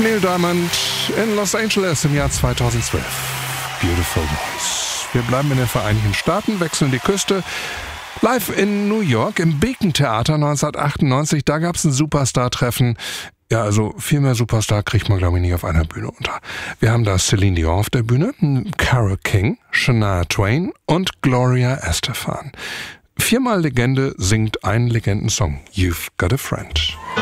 Neil Diamond in Los Angeles im Jahr 2012. Beautiful Voice. Wir bleiben in den Vereinigten Staaten, wechseln die Küste. Live in New York im Beacon Theater 1998, da gab es ein Superstar-Treffen. Ja, also viel mehr Superstar kriegt man, glaube ich, nicht auf einer Bühne unter. Wir haben da Celine Dion auf der Bühne, Carole King, Shania Twain und Gloria Estefan. 4-mal Legende singt einen Legendensong, You've Got a Friend.